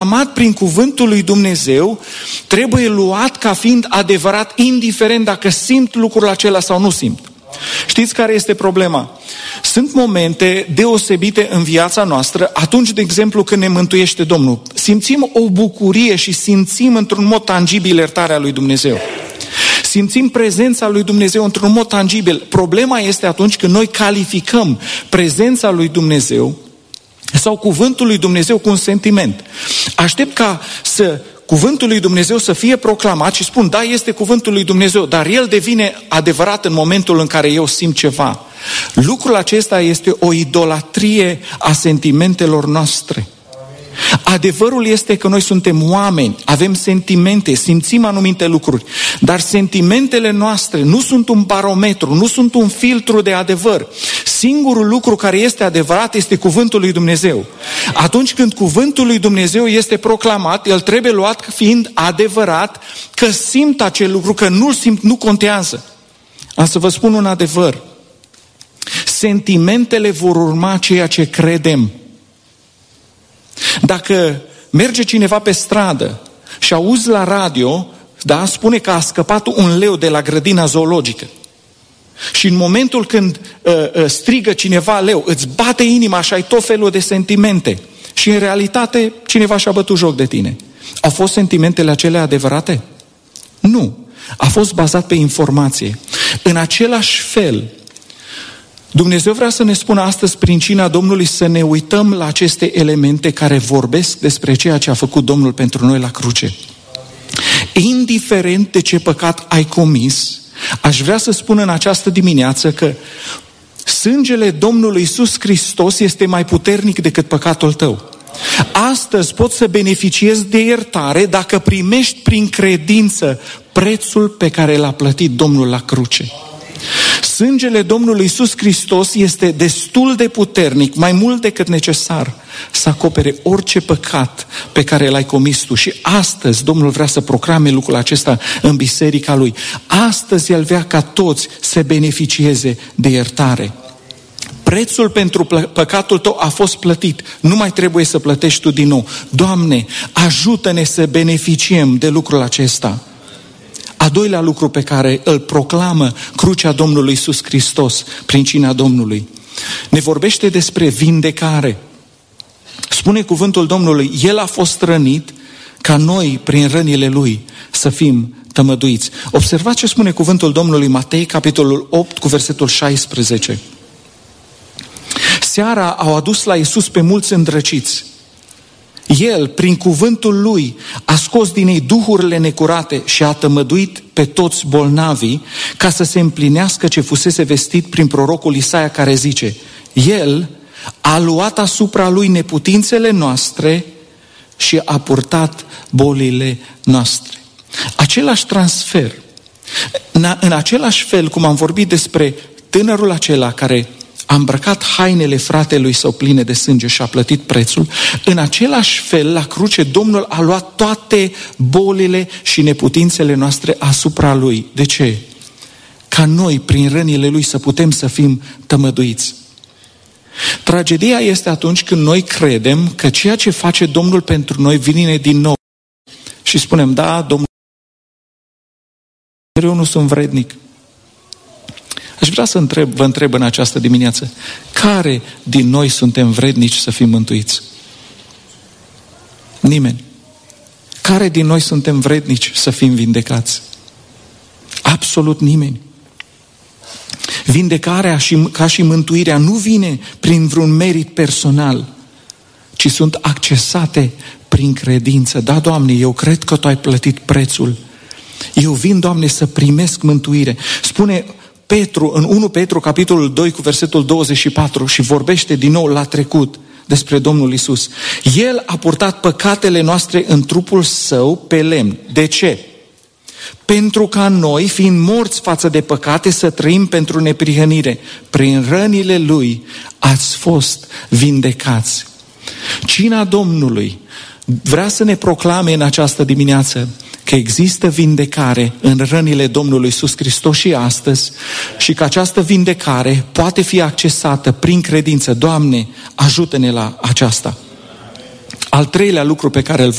proclamat prin cuvântul lui Dumnezeu trebuie luat ca fiind adevărat, indiferent dacă simt lucrul acela sau nu simt. Știți care este problema? Sunt momente deosebite în viața noastră, atunci, de exemplu, când ne mântuiește Domnul. Simțim o bucurie și simțim într-un mod tangibil iertarea lui Dumnezeu. Simțim prezența lui Dumnezeu într-un mod tangibil. Problema este atunci când noi calificăm prezența lui Dumnezeu sau cuvântul lui Dumnezeu cu un sentiment. Aștept ca cuvântul lui Dumnezeu să fie proclamat și spun, da, este cuvântul lui Dumnezeu, dar el devine adevărat în momentul în care eu simt ceva. Lucrul acesta este o idolatrie a sentimentelor noastre. Adevărul este că noi suntem oameni, avem sentimente, simțim anumite lucruri, dar sentimentele noastre nu sunt un barometru, nu sunt un filtru de adevăr. Singurul lucru care este adevărat este cuvântul lui Dumnezeu. Atunci când cuvântul lui Dumnezeu este proclamat, el trebuie luat fiind adevărat, că simt acel lucru, că nu-l simt, nu contează. Am să vă spun un adevăr. Sentimentele vor urma ceea ce credem. Dacă merge cineva pe stradă și auzi la radio, da, spune că a scăpat un leu de la grădina zoologică, și în momentul când strigă cineva leu, îți bate inima și ai tot felul de sentimente, și în realitate cineva și-a bătut joc de tine. Au fost sentimentele acelea adevărate? Nu. A fost bazat pe informație. În același fel, Dumnezeu vrea să ne spună astăzi prin cina Domnului să ne uităm la aceste elemente care vorbesc despre ceea ce a făcut Domnul pentru noi la cruce. Indiferent de ce păcat ai comis, aș vrea să spun în această dimineață că sângele Domnului Iisus Hristos este mai puternic decât păcatul tău. Astăzi poți să beneficiezi de iertare dacă primești prin credință prețul pe care l-a plătit Domnul la cruce. Sângele Domnului Iisus Hristos este destul de puternic, mai mult decât necesar, să acopere orice păcat pe care l-ai comis tu. Și astăzi Domnul vrea să proclame lucrul acesta în biserica Lui. Astăzi El vrea ca toți să beneficieze de iertare. Prețul pentru păcatul tău a fost plătit. Nu mai trebuie să plătești tu din nou. Doamne, ajută-ne să beneficiem de lucrul acesta. A doilea lucru pe care îl proclamă crucea Domnului Iisus Hristos prin cina Domnului, ne vorbește despre vindecare. Spune cuvântul Domnului, El a fost rănit ca noi, prin rănile Lui, să fim tămăduiți. Observați ce spune cuvântul Domnului Matei, capitolul 8, cu versetul 16. Seara au adus la Iisus pe mulți îndrăciți. El, prin cuvântul Lui, a scos din ei duhurile necurate și a tămăduit pe toți bolnavii, ca să se împlinească ce fusese vestit prin prorocul Isaia, care zice, El a luat asupra Lui neputințele noastre și a purtat bolile noastre. Același transfer, în același fel cum am vorbit despre tânărul acela care a îmbrăcat hainele fratelui său pline de sânge și a plătit prețul, în același fel, la cruce, Domnul a luat toate bolile și neputințele noastre asupra Lui. De ce? Ca noi, prin rănile Lui, să putem să fim tămăduiți. Tragedia este atunci când noi credem că ceea ce face Domnul pentru noi vine din nou. Și spunem, da, Domnul, eu nu sunt vrednic. Aș vrea să vă întreb în această dimineață, care din noi suntem vrednici să fim mântuiți? Nimeni. Care din noi suntem vrednici să fim vindecați? Absolut nimeni. Vindecarea ca și mântuirea nu vine prin vreun merit personal, ci sunt accesate prin credință. Da, Doamne, eu cred că Tu ai plătit prețul. Eu vin, Doamne, să primesc mântuire. Spune Petru, în 1 Petru, capitolul 2, cu versetul 24, și vorbește din nou la trecut despre Domnul Iisus. El a purtat păcatele noastre în trupul Său pe lemn. De ce? Pentru ca noi, fiind morți față de păcate, să trăim pentru neprihănire. Prin rănile Lui ați fost vindecați. Cina Domnului vrea să ne proclame în această dimineață că există vindecare în rănile Domnului Iisus Hristos și astăzi, și că această vindecare poate fi accesată prin credință. Doamne, ajută-ne la aceasta. Al treilea lucru pe care îl